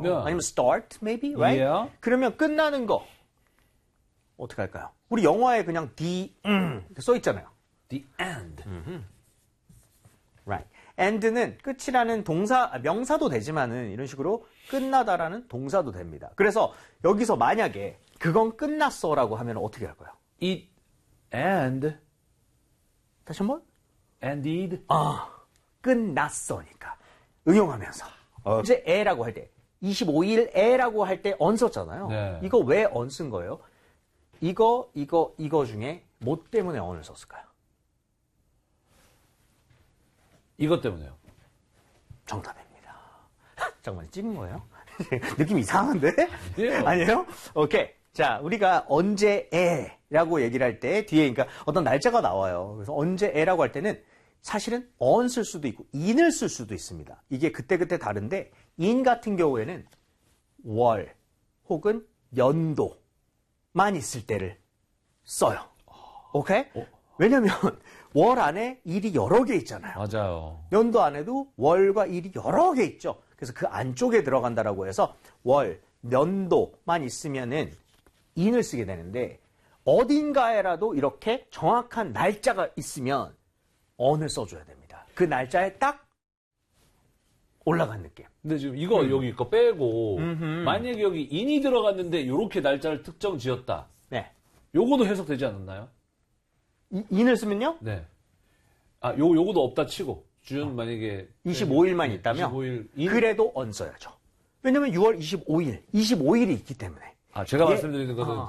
아니면 start, maybe, right? Yeah. 그러면 끝나는 거 어떻게 할까요? 우리 영화에 그냥 the 이렇게 써 있잖아요. The end. Right. end는 끝이라는 동사, 명사도 되지만은 이런 식으로 끝나다라는 동사도 됩니다. 그래서 여기서 만약에 그건 끝났어라고 하면 어떻게 할까요? It end. 다시 한번? Ended. 끝났어니까 응용하면서 이제 에라고 할 때 25일 에라고 할 때 언 썼잖아요. 네. 이거 왜 언 쓴 거예요? 이거 중에 뭐 때문에 언을 썼을까요? 이것 때문에요. 정답입니다. 잠깐만 찝은 거예요? 느낌 이상한데? 아니에요. 아니에요? 오케이. 자, 우리가 언제에라고 얘기를 할 때 뒤에 그러니까 어떤 날짜가 나와요. 그래서 언제에라고 할 때는 사실은 on 쓸 수도 있고 in을 쓸 수도 있습니다. 이게 그때그때 다른데 in 같은 경우에는 월 혹은 연도만 있을 때를 써요. 오케이? 왜냐면 월 안에 일이 여러 개 있잖아요. 맞아요. 연도 안에도 월과 일이 여러 개 있죠. 그래서 그 안쪽에 들어간다라고 해서 월, 연도만 있으면은 in을 쓰게 되는데 어딘가에라도 이렇게 정확한 날짜가 있으면 on을 써줘야 됩니다. 그 날짜에 딱 올라간 느낌. 근데 지금 이거 여기 거 빼고 만약에 여기 in이 들어갔는데 요렇게 날짜를 특정 지었다. 네. 요거도 해석되지 않았나요? in을 쓰면요? 네. 요거도 없다 치고 준 만약에 25일만 있다면 25일 in? 그래도 on 써야죠. 왜냐면 6월 25일이 있기 때문에. 제가 말씀드리는 것은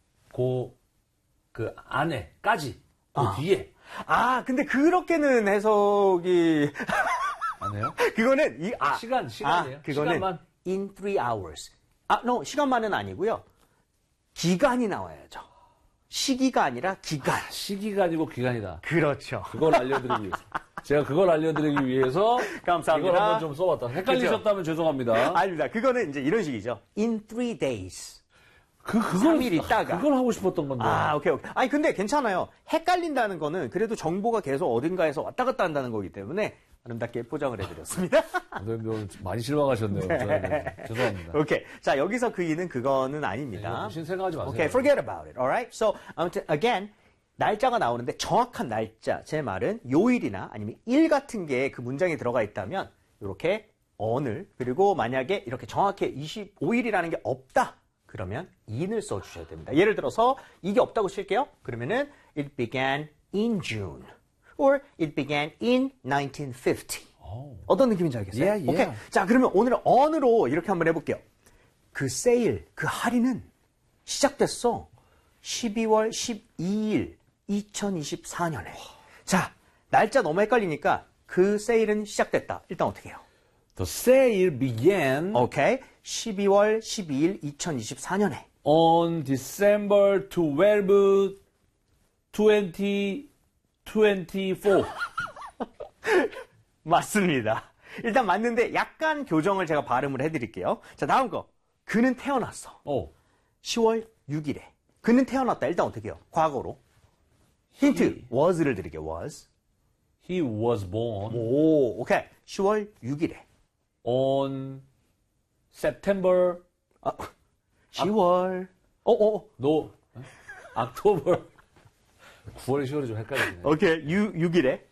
그 안에까지 그 뒤에 근데 그렇게는 해석이 안 해요? 그거는 시간이에요? 그거는 시간만? in 3 hours. no, 시간만은 아니고요. 기간이 나와야죠. 시기가 아니라 기간. 시기가 아니고 기간이다. 그렇죠. 그걸 알려드리기 위해서. 제가 그걸 알려드리기 위해서 감사합니다. 이걸 한번 좀 써봤다. 헷갈리셨다면 죄송합니다. 아닙니다. 그거는 이제 이런 식이죠. in 3 days. 그걸 3일 있다가. 그걸 하고 싶었던 건데. 오케이. 아니, 근데 괜찮아요. 헷갈린다는 거는 그래도 정보가 계속 어딘가에서 왔다 갔다 한다는 거기 때문에 아름답게 포장을 해드렸습니다. 오늘 많이 실망하셨네요. 네. 죄송합니다. 오케이. 자, 여기서 그 이는 그거는 아닙니다. 신 생각하지 마세요. 오케이, forget about it. Alright? So, 아무튼, again, 날짜가 나오는데 정확한 날짜, 제 말은 요일이나 아니면 일 같은 게 그 문장에 들어가 있다면 이렇게 on을 그리고 만약에 이렇게 정확히 25일이라는 게 없다. 그러면 in을 써주셔야 됩니다. 예를 들어서 이게 없다고 칠게요. 그러면은 it began in June or it began in 1950. 어떤 느낌인지 알겠어요? Yeah, yeah. 오케이. 자, 그러면 오늘은 on으로 이렇게 한번 해볼게요. 그 세일, 그 할인은 시작됐어. 12월 12일 2024년에. 자, 날짜 너무 헷갈리니까 그 세일은 시작됐다. 일단 어떻게 해요? The sale began 오케이. 12월 12일 2024년에. on December 12, 2024. 맞습니다. 일단 맞는데 약간 교정을 제가 발음을 해드릴게요. 자, 다음 거. 그는 태어났어. 10월 6일에. 그는 태어났다. 일단 어떻게 해요? 과거로. 힌트. was를 드릴게요. was. He was born 오, 오케이. 10월 6일에. on September 10월. no October 9월에 10월이 좀 헷갈리네. 오케이. 6일에.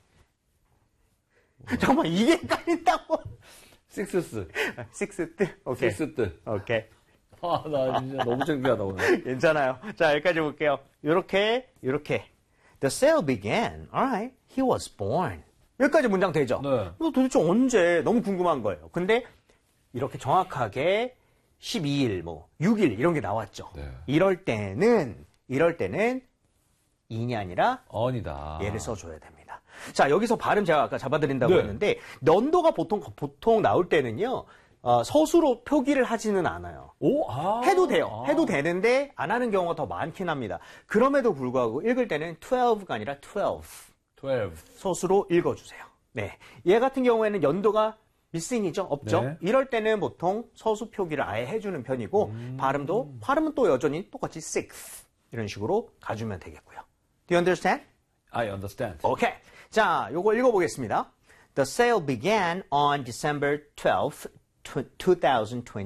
잠깐만, 이게 헷갈린다고. Sixth. sixth. 오케이. Sixth. 오케이. 나 진짜 너무 창피하다 오늘. 괜찮아요. 자, 여기까지 볼게요. 요렇게. The sale began. Alright. He was born. 여기까지 문장 되죠? 네. 이거 도대체 언제? 너무 궁금한 거예요. 근데 이렇게 정확하게 12일, 6일 이런 게 나왔죠. 네. 이럴 때는 in이 아니라 on이다. 얘를 써줘야 됩니다. 자, 여기서 발음 제가 아까 잡아드린다고 네. 했는데 연도가 보통 나올 때는요. 서술로 표기를 하지는 않아요. 해도 돼요. 해도 되는데 안 하는 경우가 더 많긴 합니다. 그럼에도 불구하고 읽을 때는 12가 아니라 12. 12. 서술로 읽어주세요. 네. 얘 같은 경우에는 연도가 미싱이죠? 없죠? 네. 이럴 때는 보통 서술 표기를 아예 해주는 편이고 발음은 또 여전히 똑같이 sixth 이런 식으로 가주면 되겠고요. Do you understand? I understand. 오케이. 자, 요거 읽어보겠습니다. The sale began on December 12th, 2020.